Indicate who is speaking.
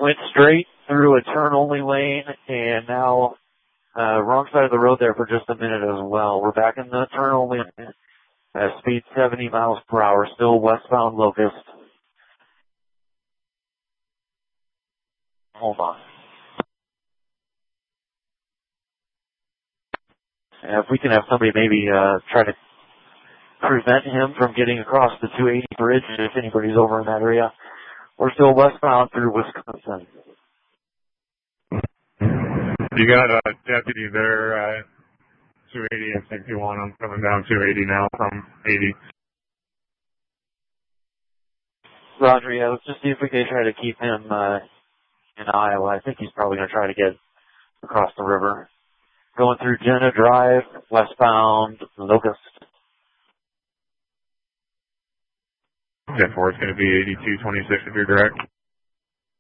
Speaker 1: Went straight through a turn-only lane, and now wrong side of the road there for just a minute as well. We're back in the turn-only lane. Speed 70 miles per hour, still westbound Locust. Hold on. If we can have somebody maybe try to prevent him from getting across the 280 bridge if anybody's over in that area. We're still westbound through Wisconsin.
Speaker 2: You got a deputy there, 280 and 61. I'm coming down 280 now from 80.
Speaker 1: Roger, yeah, let's just see if we can try to keep him in Iowa. I think he's probably going to try to get across the river. Going through Jenna Drive, westbound Locust.
Speaker 2: 10-4, it's going to be 8226 if you're direct.